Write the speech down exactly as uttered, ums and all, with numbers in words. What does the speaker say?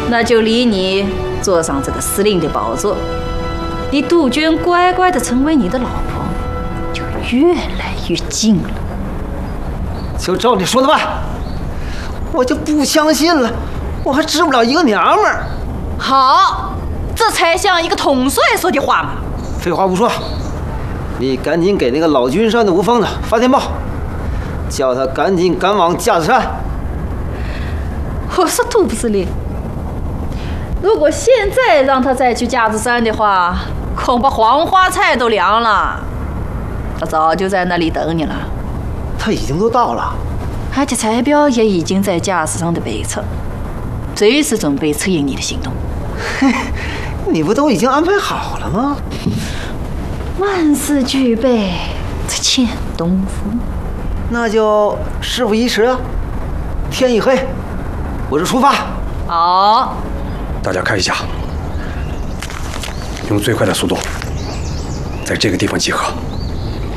那就离你坐上这个司令的宝座，离杜鹃乖乖的成为你的老婆，就越来越近了。 就照你说的办，我就不相信了，我还治不了一个娘们儿。 好，这才像一个统帅说的话嘛。 废话不说，你赶紧给那个老君山的吴疯子发电报，叫他赶紧赶往架子山。 我说杜部司令，如果现在让他再去架子山的话，恐怕黄花菜都凉了。他早就在那里等你了。 他已经都到了， 而且彩标也已经在架子上的北侧，随时准备策应你的行动。 你不都已经安排好了吗？ 万事俱备，只欠东风。 那就事不宜迟啊！天一黑，我就出发。 好， 大家看一下，用最快的速度，在这个地方集合。